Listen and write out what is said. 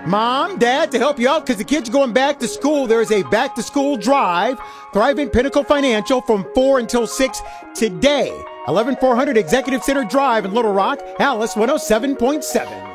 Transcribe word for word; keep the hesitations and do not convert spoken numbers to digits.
Mom, Dad, to help you out because the kids are going back to school, there is a back-to-school drive. Thrivent Pinnacle Financial from four until six today. eleven four hundred Executive Center Drive in Little Rock, Alice one oh seven point seven.